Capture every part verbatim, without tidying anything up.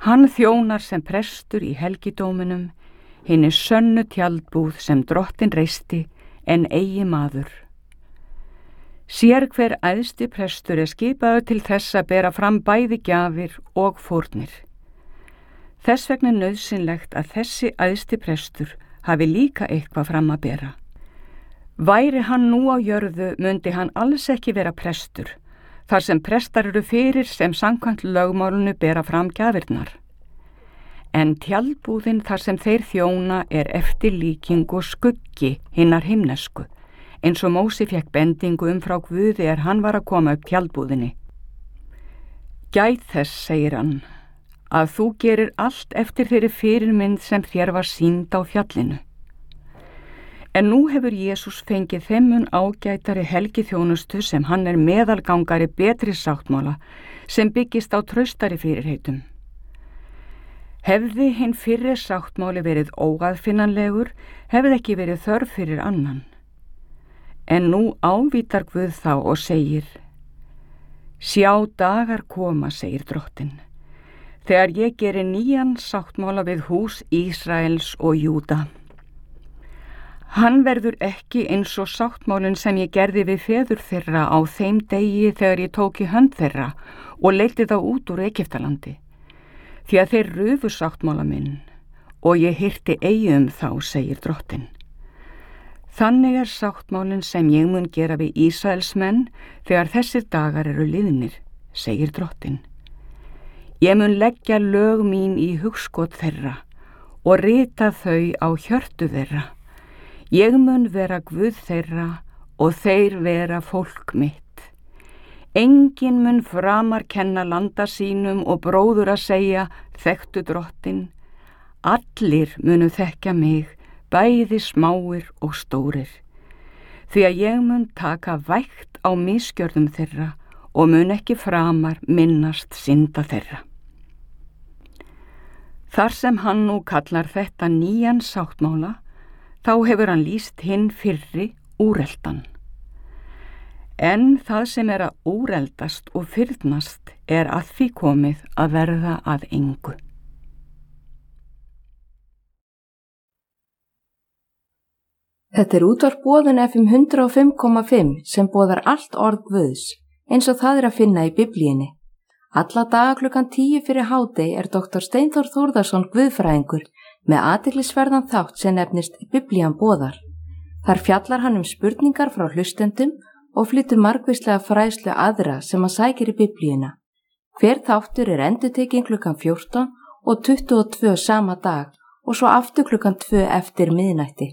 Hann þjónar sem prestur í helgidóminum, hinni sönnu tjaldbúð sem drottin reisti en eigi maður. Sér hver æðsti prestur er skipaður til þess að bera fram bæði gjafir og fórnir. Þess vegna er nauðsynlegt að þessi æðsti prestur hafi líka eitthvað fram að bera. Væri hann nú á jörðu mundi hann alls ekki vera prestur, þar sem prestar eru fyrir sem samkvæmt lögmálinu bera fram gjafirnar. En tjaldbúðin þar sem þeir þjóna er eftirlíking og skuggi hinnar himnesku, eins og Mósi fékk bendingu um frá Guði er hann var að koma upp tjaldbúðinni. Gæt þess, segir hann, að þú gerir allt eftir þeirri fyrirmynd sem þér var sýnd á fjallinu. En nú hefur Jesús fengið þeim mun ágætari helgiþjónustu sem hann er meðalgangari betri sáttmála sem byggist á traustari fyrirheitum. Hefði hinn fyrri sáttmáli verið óaðfinnanlegur, hefði ekki verið þörf fyrir annan. En nú ávítar Guð þá og segir: Sjá dagar koma, segir drottin, þegar ég geri nýjan sáttmála við hús Ísraels og Júda. Hann verður ekki eins og sáttmálinn sem ég gerði við feður þeirra á þeim degi þegar ég tók í hönd þeirra og leiddi þá út úr Egyptalandi, því að þeir rufu sáttmála minn og ég hirti eigi um þá, segir drottin. Þannig er sáttmálinn sem ég mun gera við Ísraelsmenn þegar þessir dagar eru liðnir, segir drottin. Ég mun leggja lög mín í hugskot þeirra og rita þau á hjörtu þeirra. Ég mun vera Guð þeirra og þeir vera fólk mitt. Enginn mun framar kenna landa sínum og bróður að segja, þekktu drottin. Allir munu þekkja mig, bæði smáir og stórir. Því að ég mun taka vægt á misgjörðum þeirra og mun ekki framar minnast synda þeirra. Þar sem hann nú kallar þetta nýjan sáttmála, þá hefur hann lýst hinn fyrri úreldan. En það sem er að úreldast og fyrnast er að því komið að verða að engu. Þetta er útvarp Boðun F M hundrað og fimm komma fimm sem boðar allt orð Guðs, eins og það er að finna í Biblíunni. Alla daga klukkan tíu fyrir hádegi er doktor Steinþór Þórðarson guðfræðingur með athyglisverðan þátt sem nefnist Biblían boðar. Þar fjallar hann um spurningar frá hlustendum og flytur margvíslega fræðslu aðra sem að sækir í Biblíuna. Hver þáttur er endurtekinn klukkan fjórtán og tuttugu og tvö sama dag og svo aftur klukkan tvö eftir miðnætti.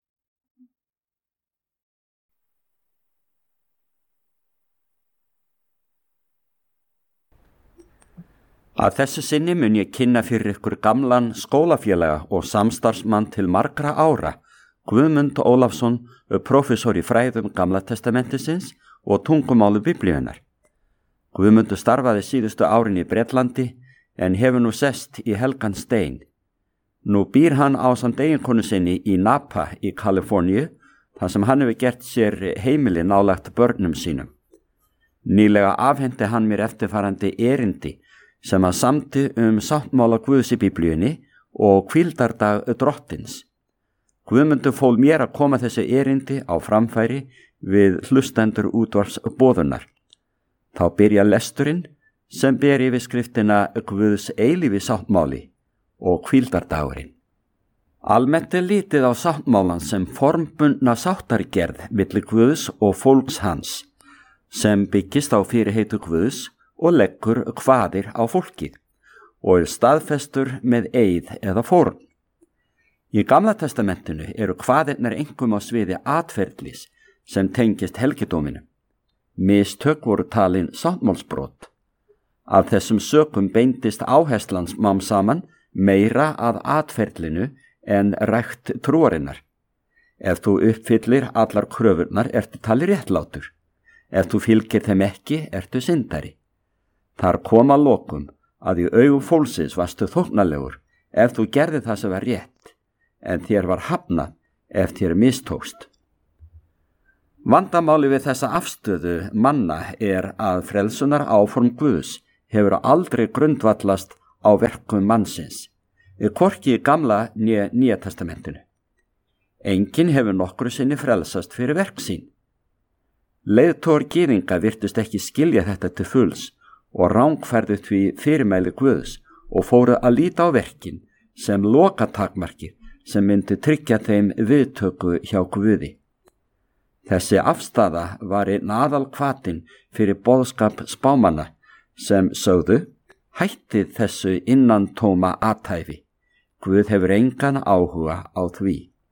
Að þessu sinni mun ég kynna fyrir ykkur gamlan skólafélaga og samstarfsmann til margra ára, Guðmund Ólafsson, prófessor í fræðum Gamla testamentisins og tungumálu Biblíunnar. Guðmundur starfaði síðustu árin í Bretlandi en hefur nú sest í helgan stein. Nú býr hann ásamt eiginkonu sinni í Napa í Kaliforníu, þar sem hann hefur gert sér heimili nálægt börnum sínum. Nýlega afhendi hann mér eftirfarandi erindi sem að samti um sáttmála Guðs í Biblíunni og hvíldardag drottins. Guðmundur fól mér að koma þessu erindi á framfæri við hlustendur útvarps boðunar. Þá byrja lesturinn sem ber yfir skriftina Guðs eilífi sáttmáli og hvíldardagurinn. Almennt er litið á sáttmálan sem formbundna sáttargerð milli Guðs og fólks hans, sem byggist á fyrirheitu Guðs og leggur kvaðir á fólkið og er staðfestur með eið eða fórn. Í Gamla testamentinu eru kvaðirnar einkum á sviði atferðlis sem tengist helgidóminu. Mistök voru talin sáttmálsbrot. Af þessum sökum beindist áherslan smám saman meira að atferðlinu en rækt trúarinnar. Ef þú uppfyllir allar kröfurnar ertu talið réttlátur. Ef þú fylgir þeim ekki ertu syndari. Þar kom að lokum að í augum fólksins varstu þóknarlegur ef þú gerði það sem var rétt, en þér var hafnað ef þér mistókst. Vandamáli við þessa afstöðu manna er að frelsunar áform Guðs hefur aldrei grundvallast á verkum mannsins, hvorki í gamla né nýja testamentinu. Enginn hefur nokkru sinni frelsast fyrir verk sín. Leiðtogar gyðinga virtust ekki skilja þetta til fulls og rangfærðu því fyrirmæli Guðs og fóru að líta á verkin sem lokatakmarki sem myndi tryggja þeim viðtöku hjá Guði. Þessi afstaða var einn aðalhvatinn fyrir boðskap spámanna sem sögðu: hættið þessu innantóma athæfi. Guð hefur engan áhuga á því.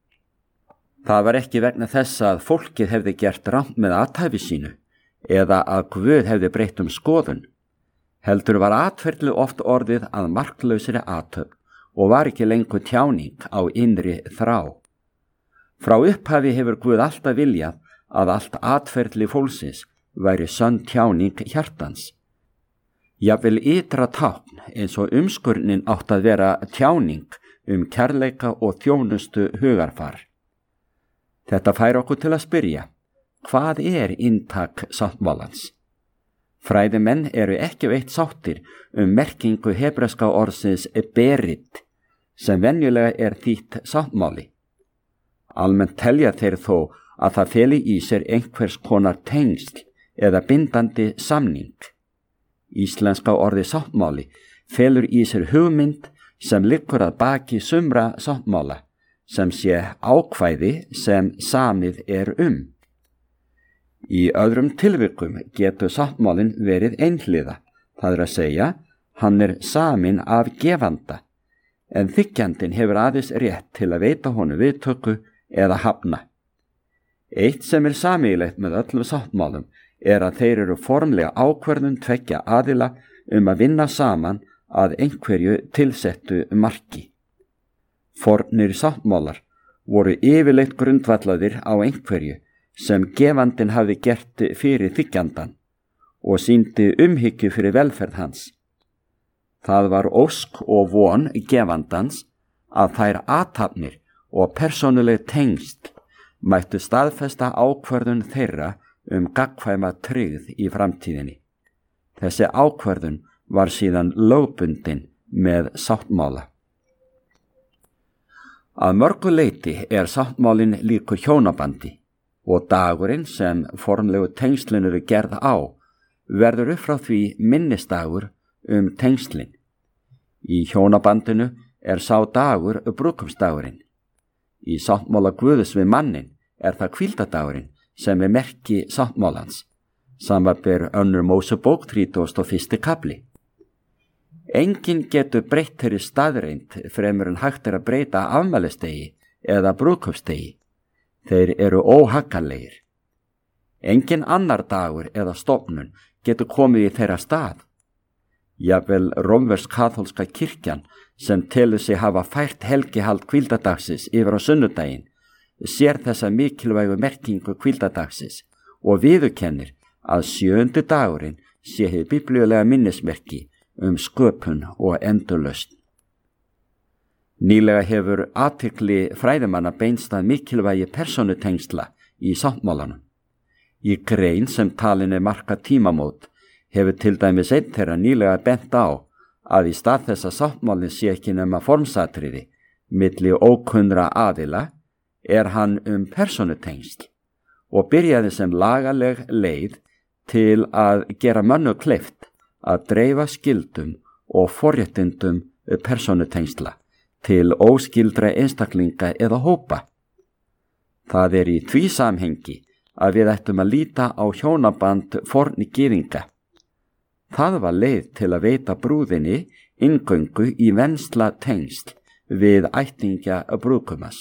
Það var ekki vegna þess að fólkið hefði gert rangt með athæfi sínu eða að Guð hefði breytt um skoðun. Heldur var atferli oft orðið að marklausri athöfn og var ekki lengur tjáning á innri þrá. Frá upphafi hefur Guð alltaf viljað að allt atferli fólksins væri sönn tjáning hjartans. Jafnvel ytra tákn eins og umskurnin átt að vera tjáning um kærleika og þjónustu hugarfar. Þetta fær okkur til að spyrja, hvað er inntak sáttmálans? Fræðimenn eru ekki veitt sáttir um merkingu hebreska orðsins berit, sem venjulega er þýtt sáttmáli. Almennt telja þeir þó að það feli í sér einhvers konar tengsl eða bindandi samning. Íslenska orði sáttmáli felur í sér hugmynd sem liggur að baki sumra sáttmála, sem sé ákvæði sem samið er um. Í öðrum tilvikum getur sáttmálinn verið einhliða, það er að segja, hann er saminn af gefanda, en þiggjandinn hefur aðeins rétt til að veita honum viðtöku eða hafna. Eitt sem er sameiginlegt með öllum sáttmálum er að þeir eru formlega ákvörðun tveggja aðila um að vinna saman að einhverju tilsettu marki. Fornir sáttmálar voru yfirleitt grundvallaðir á einhverju sem gefandinn hafði gert fyrir þiggjandan og sýndi umhyggju fyrir velferð hans. Það var ósk og von gefandans að þær athafnir og persónuleg tengsl mættu staðfesta ákvörðun þeirra um gagnkvæma tryggð í framtíðinni. Þessi ákvörðun var síðan lögbundin með sáttmála. Að mörgu leyti er sáttmálinn líkur hjónabandi og dagurinn sem formlegu tengslin eru gerð á verður upp frá því minnisdagur um tengslin. Í hjónabandinu er sá dagur brúðkaupsdagurinn. Í sáttmála Guðs við mannin er það hvíldadagurinn sem er merki sáttmálans, samanber önnur Mósebók þrítugasti og fyrsti kafli. Enginn getur breytt þeirri staðreind fremur en hægt er að breyta afmælistegi eða brúðkaupsdegi. Þeir eru óhagganlegir. Enginn annar dagur eða stofnun getur komið í þeirra stað. Jafnvel rómversk-kaþólska kirkjan sem telur sig hafa fært helgihald hvíldadagsins yfir á sunnudaginn sér þessa mikilvægu merkingu hvíldadagsins og viðurkennir að sjöundi dagurinn sé hið biblíulega minnismerki um sköpun og endurlausn. Nýlega hefur athygli fræðimanna beinst að mikilvægi persónutengsla í sáttmálanum. Í grein sem talin er marka tímamót hefur til dæmis einn þeirra nýlega bent á að í stað þess að sáttmálinn sé ekki nema formsatriði milli ókunnra aðila er hann um persónutengsl og byrjaði sem lagaleg leið til að gera mönnu kleift að dreifa skildum og forréttindum persónutengsla til óskildra einstaklinga eða hópa. Það er í því samhengi að við ættum að líta á hjónaband forni gyðinga. Það var leið til að veita brúðinni inngöngu í vensla tengsl við ættingja brúðkumas.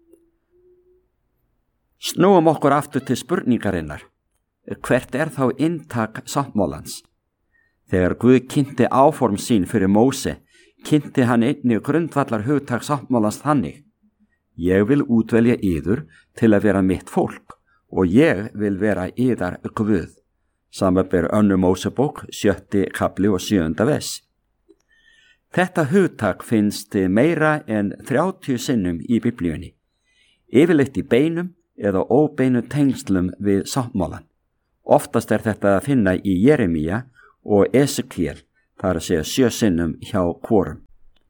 Snúum okkur aftur til spurningarinnar. Hvert er þá inntak sáttmálans? Þegar Guð kynnti áform sín fyrir Móse, kynnti hann einnig grundvallar hugtak sáttmálans þannig: Ég vil útvelja yður til að vera mitt fólk og ég vil vera yðar Guð. Samanber önnur Mósebók, sjötti kafli og sjöunda vers. Þetta hugtak finnst meira en þrjátíu sinnum í Biblíunni, yfirleitt í beinum eða óbeinu tengslum við sáttmálan. Oftast er þetta að finna í Jeremía og Esekiel það er að segja sjö sinnum hjá hvorum.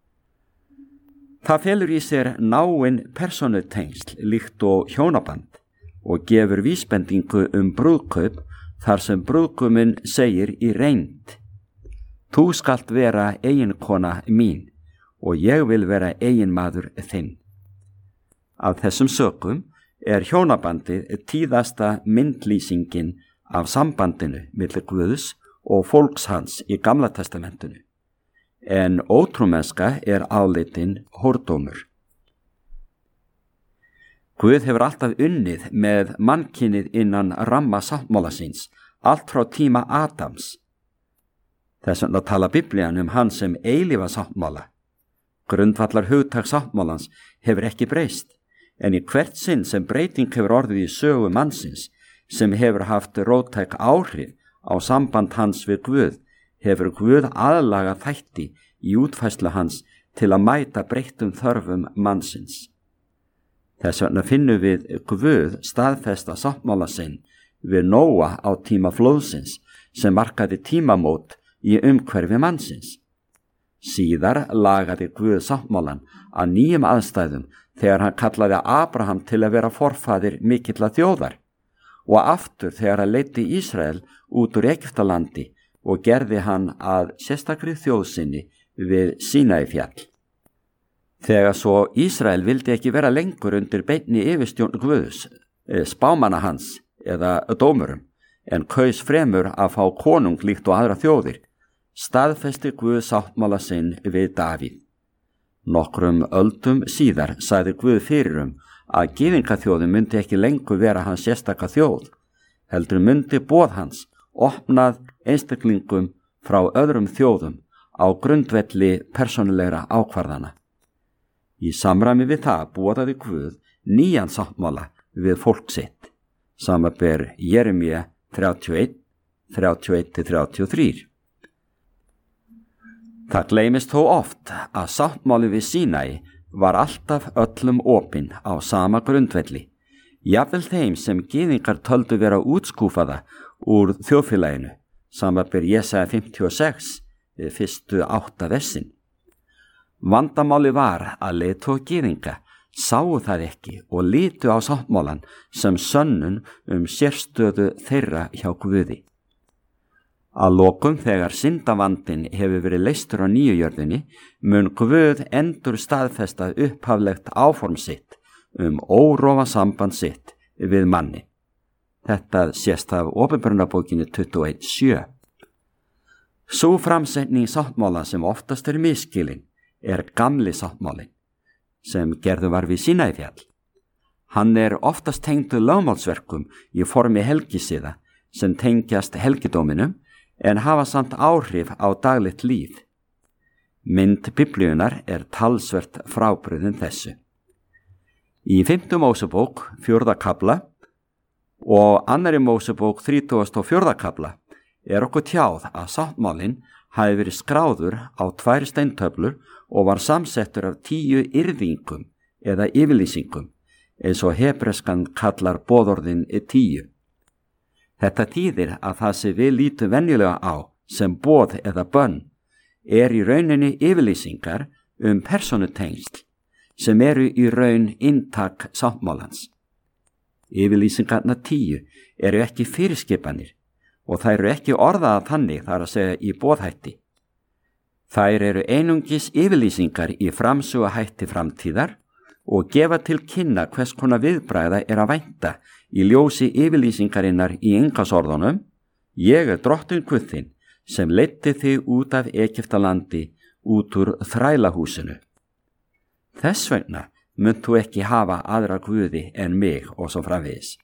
Það felur í sér náin persónutengsl líkt og hjónaband og gefur vísbendingu um brúðkaup þar sem brúðguminn segir í reynd: Þú skalt vera eiginkona mín og ég vil vera eiginmaður þinn. Af þessum sökum er hjónabandið tíðasta myndlýsingin af sambandinu milli Guðs og fólks hans í Gamla testamentinu, en ótrúmennska er álitin hórdómur. Guð hefur alltaf unnið með mannkynið innan ramma sáttmála síns, allt frá tíma Adams. Þess vegna tala Biblían um hann sem eilífa sáttmála. Grundvallar hugtak sáttmálans hefur ekki breyst, en í hvert sinn sem breyting hefur orðið í sögu mannsins, sem hefur haft róttæk áhrif á samband hans við Guð, hefur Guð aðlaga þætti í útfærslu hans til að mæta breyttum þörfum mannsins. Þess vegna finnum við Guð staðfesta sáttmála sinn við Nóa á tíma flóðsins sem markaði tímamót í umhverfi mannsins. Síðar lagaði Guð sáttmálan að nýjum aðstæðum þegar hann kallaði Abraham til að vera forfaðir mikilla þjóðar og aftur þegar hann leiddi Ísrael út úr Egyptalandi og gerði hann að sérstakri þjóðsinni við Sínaífjall. Þegar svo Ísrael vildi ekki vera lengur undir beinni yfirstjórn Guðs, spámanna hans eða dómurum, en kaus fremur að fá konung líkt og aðra þjóðir, staðfesti Guð sáttmála sinn við Davíð. Nokkrum öldum síðar sagði Guð fyrir um að gyðingaþjóðin myndi ekki lengur vera hans sérstaka þjóð, heldur myndi boð hans opnað einstaklingum frá öðrum þjóðum á grundvelli persónulegra ákvarðana. Í samræmi við það boðaði Guð nýjan sáttmála við fólk sitt, samanber Jeremía þrjátíu og eitt, þrjátíu og eitt til þrjátíu og þrjú. Það gleymist þó oft að sáttmáli við Sínai var alltaf öllum opinn á sama grundvelli, jafnvel þeim sem gyðingar töldu vera útskúfaða úr þjóðfélaginu, samanber Jesaja fimmtíu og sex, fyrstu átta versin. Vandamáli var að leiðtogar gyðinga sáu það ekki og litu á sáttmálan sem sönnun um sérstöðu þeirra hjá Guði. Að lokum þegar syndavandinn hefur verið leystur á nýju jörðinni, mun Guð endur staðfesta upphaflegt áform sitt um órofa samband sitt við manni. Þetta sést af Opinberunarbókinni tuttugu og eitt sjö. Sú framsetning sáttmála sem oftast er misskilin er gamli sáttmálinn, sem gerðu var við Sínaífjall. Hann er oftast tengdur lögmálsverkum í formi helgisiða sem tengjast helgidóminum en hafa samt áhrif á daglegt líf. Mynd Biblíunar er talsvert frábrugðin þessu. Í fimmtu Mósebók fjórða kafla og annarri Mósebók þrítugasta og fjórða kafla er okkur tjáð að sáttmálinn hafi verið skráður á tvær steintöflur og var samsettur af tíu yrðingum eða yfirlýsingum, eins og hebreskan kallar boðorðin tíu. Þetta þýðir að það sem við lítum venjulega á sem boð eða bönn er í rauninni yfirlýsingar um persónutengsl sem eru í raun inntak sáttmálans. Yfirlýsingarna tíu eru ekki fyrirskipanir og þær eru ekki orðaða þannig þar að segja í boðhætti. Þær eru einungis yfirlýsingar í framsöguhætti framtíðar og gefa til kynna hvers konar viðbragða er að vænta í ljósi yfirlýsingarinnar í inngangsorðunum: Ég er drottinn Guð þinn sem leiddi þig út af Egyptalandi, út úr þrælahúsinu. Þess vegna munt þú ekki hafa aðra guði en mig og svo framvegis.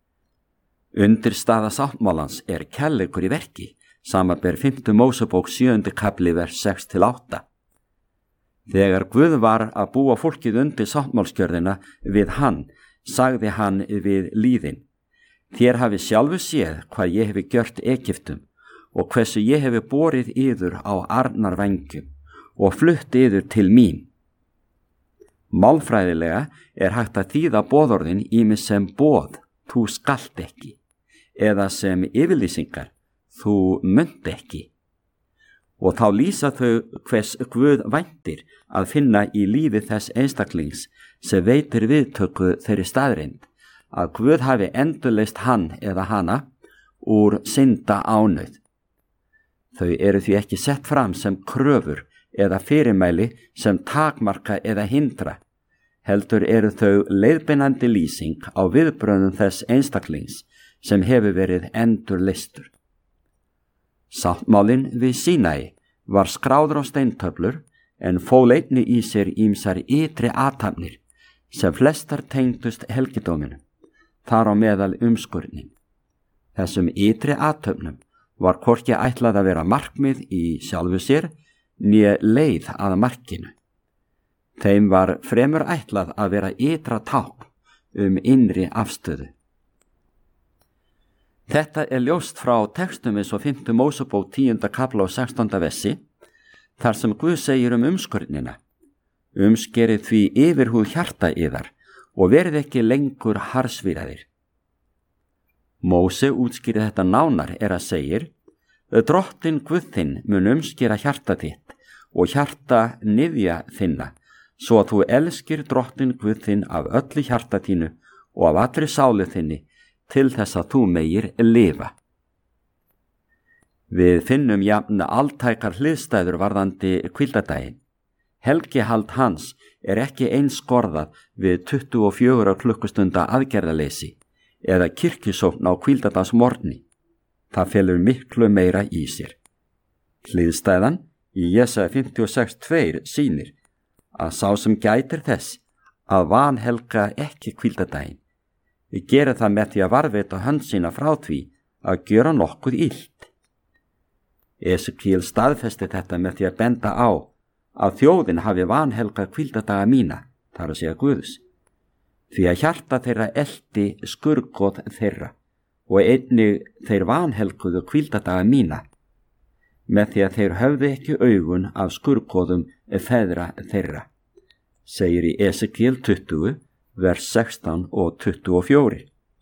Undirstaða sáttmálans er kærleikur í verki, samanber fimmtu Mósebók sjöundi kafli vers sex til átta. Þegar Guð var að búa fólkið undir sáttmálskjörðina við hann, sagði hann við lýðin: Þér hafi sjálfu séð hvað ég hefi gjört Egyptum og hversu ég hefi borið yður á arnarvængjum og flutt yður til mín. Málfræðilega er hægt að þýða boðorðin ýmis sem boð, þú skalt ekki, eða sem yfirlýsingar, þú munt ekki. og þá lýsa þau hvers Guð væntir að finna í lífi þess einstaklings sem veitir viðtöku þeirri staðreind að Guð hafi endurleist hann eða hana úr synda ánauð. Þau eru því ekki sett fram sem kröfur eða fyrirmæli sem takmarka eða hindra, heldur eru þau leiðbeinandi lýsing á viðbrögðum þess einstaklings sem hefur verið endurleistur. Sáttmálinn við Sínai var skráður á steintöflur en fól einnig í sér ýmsar ytri athafnir sem flestar tengdust helgidóminum, þar á meðal umskurnin. Þessum ytri athöfnum var hvorki ætlað að vera markmið í sjálfu sér né leið að markinu. Þeim var fremur ætlað að vera ytra tákn um innri afstöðu. Þetta er ljóst frá textum eins og fimmta Mósebók tíunda kafla og sextánda vessi, þar sem Guð segir um umskurnina: umskerið því yfirhúð hjarta yðar og verið ekki lengur harðsvíraðir. Móse útskýrði þetta nánar er að segir: Drottinn Guð þinn mun umskera hjarta þitt og hjarta niðja þinna, svo að þú elskir Drottinn Guð þinn af öllu hjarta þínu og af allri sálu þinni, til þess að þú megir lifa. Við finnum jafn altækar hliðstæður varðandi hvíldardaginn. Helgihald hans er ekki einskorðað við tuttugu og fjögurra klukkustunda aðgerðaleysi eða kirkjusókn á hvíldardagsmorgni. Það felur miklu meira í sér. Hliðstæðan í Jesaja fimmtíu og sex tvö sýnir að sá sem gætir þess að vanhelga ekki hvíldardaginn, við gerum það með því að varðveita hönd sína frá því að gjöra nokkuð illt. Esekíel staðfesti þetta með því að benda á að þjóðin hafi vanhelgað hvíldardaga mína, þar að segja Guðs, því að hjarta þeirra elti skurðgoð þeirra og einnig þeir vanhelguðu hvíldardaga mína, með því að þeir höfðu ekki augun af skurðgoðum feðra þeirra, segir í Esekíel tuttugu, vers sextán og tuttugu og fjögur.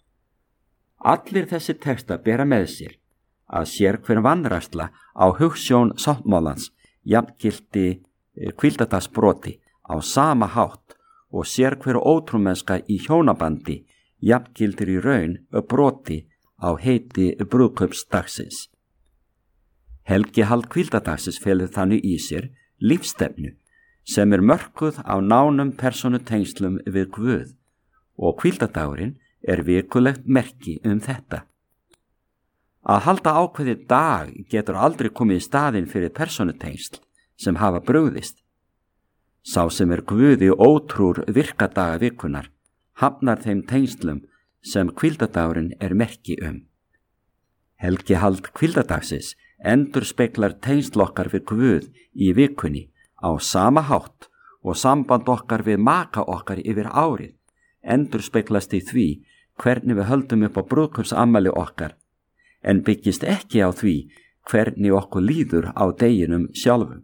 Allir þessi texta bera með sér að sér hver vanræksla á hugsjón sáttmálans jafngilti hvíldardagsbroti á sama hátt og sér hver ótrúmennska í hjónabandi jafngildir í raun broti á heiti brúðkaupsdagsins. Helgihald hvíldardagsins felur þannig í sér lífsstefnu sem er mörkuð á nánum persónutengslum við Guð, og hvíldardagurinn er vikulegt merki um þetta. Að halda ákveðið dag getur aldrei komið í staðinn fyrir persónutengsl sem hafa brugðist. Sá sem er Guði ótrúr virkadaga vikunar hafnar þeim tengslum sem hvíldardagurinn er merki um. Helgihald hvíldardagsins endurspeglar tengsl okkar við Guð í vikunni á sama hátt og samband okkar við maka okkar yfir árið endurspeglast í því hvernig við höldum upp á brúðkaupsafmæli okkar, en byggist ekki á því hvernig okkur líður á deginum sjálfum.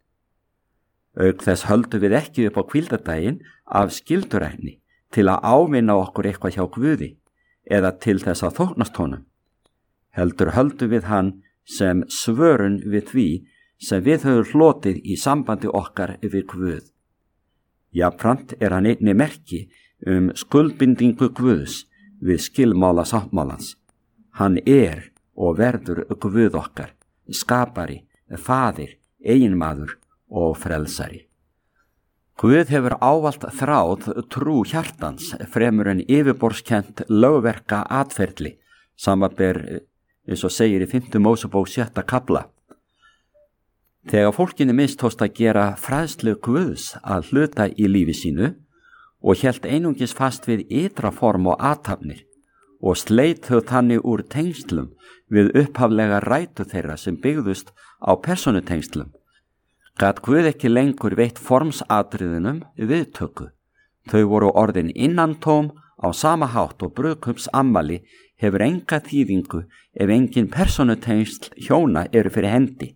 Auk þess höldum við ekki upp á hvíldardaginn af skyldurækni til að ávinna okkur eitthvað hjá Guði eða til þess að þóknast honum. Heldur höldum við hann sem svörun við því sem við höfum hlotið í sambandi okkar við Guð. Jafnframt er hann einnig merki um skuldbindingu Guðs við skilmála sáttmálans. Hann er og verður Guð okkar, skapari, faðir, eiginmaður og frelsari. Guð hefur ávallt þráð trú hjartans fremur en yfirborðskennt lögverka atferli, samanber eins og segir í fimmta Mósebók sjötta kafla. Þegar fólkinu mistókst að gera fræðslu Guðs að hluta í lífi sínu og hélt einungis fast við ytra form og athafnir og sleit þau þannig úr tengslum við upphaflega rætu þeirra sem byggðust á persónutengslum, gat Guð ekki lengur veitt formsatriðunum viðtöku. Þau voru orðin innantóm á sama hátt og brúðkaupsafmæli hefur enga þýðingu ef engin persónutengsl hjóna eru fyrir hendi.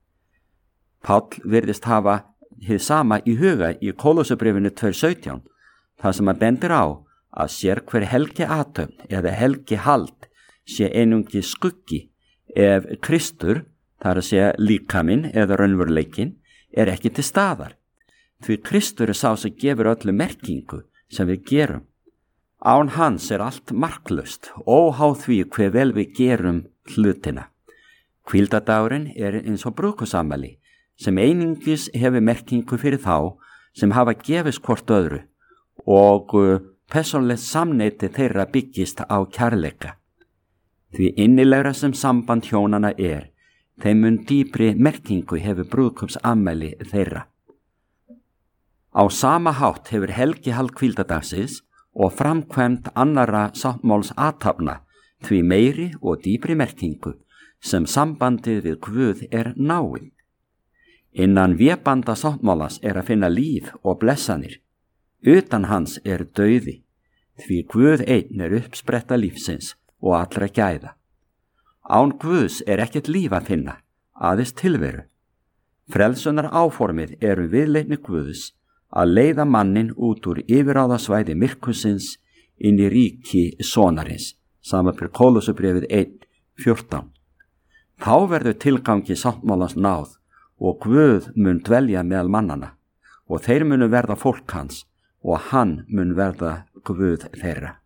Páll virðist hafa hið sama í huga í Kólósebréfinu tvö sautján, þar sem hann bendir á að sér hver helgi athöfn eða helgi hald sé einungi skuggi ef Kristur, það er að segja líkaminn eða raunveruleikin, er ekki til staðar. Því Kristur er sá sem gefur öllu merkingu sem við gerum. Án hans er allt marklaust, óháð því hve vel við gerum hlutina. Hvíldardagurinn er eins og brúðkaupsafmæli sem einungis hefur merkingu fyrir þá sem hafa gefist hvort öðru og persónlegt samneyti þeirra byggist á kærleika. Því innilegra sem samband hjónana er, þeim mun dýpri merkingu hefur brúðkaupsafmæli þeirra. Á sama hátt hefur helgihald hvíldardagsins og framkvæmd annarra sáttmáls athafna því meiri og dýpri merkingu sem sambandið við Guð er náinn. Innan vébanda sáttmálas er að finna líf og blessanir. Utan hans er dauði, því Guð einn er uppspretta lífsins og allra gæða. Án Guðs er ekkert líf að finna, aðeins tilveru. Frelsunar áformið eru viðleitni Guðs að leiða mannin út úr yfirráðasvæði myrkursins inn í ríki sonarins, samanber Kólossubréfið einn fjórtán. Þá verður tilgangi sáttmálans náð og Guð mun dvelja meðal mannana og þeir munu verða fólk hans og hann mun verða Guð þeirra.